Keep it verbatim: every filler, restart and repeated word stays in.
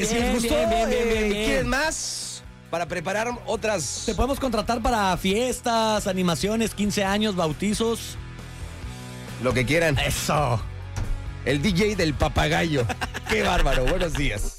bien, si les gustó, bien, bien, bien, eh, bien, bien. ¿quieren más? Para preparar otras... Te podemos contratar para fiestas, animaciones, quince años, bautizos. Lo que quieran. Eso. El D J del papagayo. Qué bárbaro. Buenos días.